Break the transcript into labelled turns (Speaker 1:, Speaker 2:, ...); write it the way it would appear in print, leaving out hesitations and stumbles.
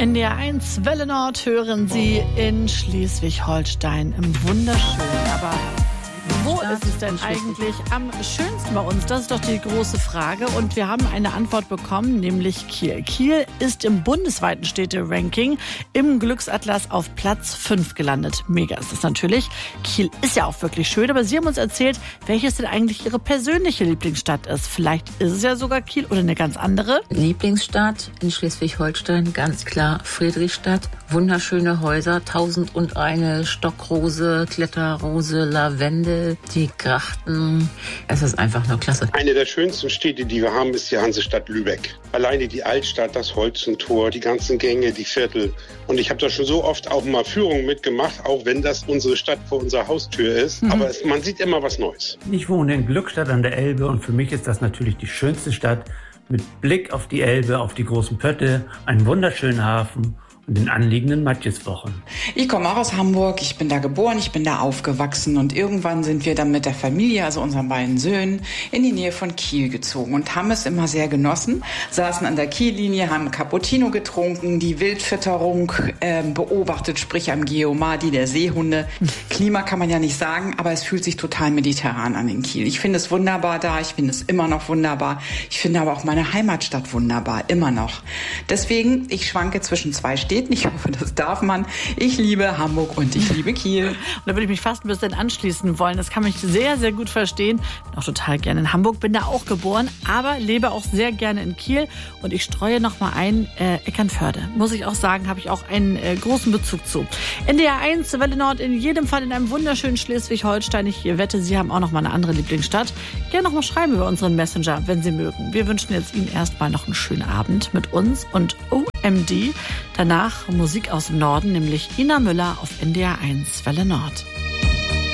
Speaker 1: NDR 1 Welle Nord hören Sie in Schleswig-Holstein im wunderschönen. Aber wo ist es denn eigentlich am schönsten bei uns? Das ist doch die große Frage. Und wir haben eine Antwort bekommen, nämlich Kiel. Kiel ist im bundesweiten Städte-Ranking im Glücksatlas auf Platz 5 gelandet. Mega ist es natürlich. Kiel ist ja auch wirklich schön, aber Sie haben uns erzählt, welches denn eigentlich Ihre persönliche Lieblingsstadt ist. Vielleicht ist es ja sogar Kiel oder eine ganz andere.
Speaker 2: Lieblingsstadt in Schleswig-Holstein, ganz klar Friedrichstadt. Wunderschöne Häuser, 1001 Stockrose, Kletterrose, Lavendel, die Grachten. Es ist einfach nur klasse.
Speaker 3: Eine der schönsten Städte, die wir haben, ist die Hansestadt Lübeck. Alleine die Altstadt, das Holzentor, die ganzen Gänge, die Viertel. Und ich habe da schon so oft auch mal Führungen mitgemacht, auch wenn das unsere Stadt vor unserer Haustür ist. Aber man sieht immer was Neues.
Speaker 4: Ich wohne in Glückstadt an der Elbe und für mich ist das natürlich die schönste Stadt mit Blick auf die Elbe, auf die großen Pötte, einen wunderschönen Hafen und den anliegenden Matjeswochen.
Speaker 5: Ich komme auch aus Hamburg, ich bin da geboren, ich bin da aufgewachsen und irgendwann sind wir dann mit der Familie, also unseren beiden Söhnen, in die Nähe von Kiel gezogen und haben es immer sehr genossen, saßen an der Kiellinie, haben Cappuccino getrunken, die Wildfütterung beobachtet, sprich am Geomadi der Seehunde. Klima kann man ja nicht sagen, aber es fühlt sich total mediterran an in Kiel. Ich finde es wunderbar da, ich finde es immer noch wunderbar. Ich finde aber auch meine Heimatstadt wunderbar, immer noch. Deswegen, ich schwanke zwischen zwei Städten. Ich hoffe, das darf man. Ich liebe Hamburg und ich liebe Kiel.
Speaker 1: Und da würde ich mich fast ein bisschen anschließen wollen. Das kann mich sehr, sehr gut verstehen. Bin auch total gerne in Hamburg, bin da auch geboren, aber lebe auch sehr gerne in Kiel. Und ich streue noch mal ein, Eckernförde. Muss ich auch sagen, habe ich auch einen großen Bezug zu. NDR 1, Welle Nord, in jedem Fall in einem wunderschönen Schleswig-Holstein. Ich wette, Sie haben auch noch mal eine andere Lieblingsstadt. Gerne noch mal schreiben über unseren Messenger, wenn Sie mögen. Wir wünschen jetzt Ihnen erstmal noch einen schönen Abend mit uns und OMD. Danach Musik aus dem Norden, nämlich Ina Müller auf NDR 1 Welle Nord.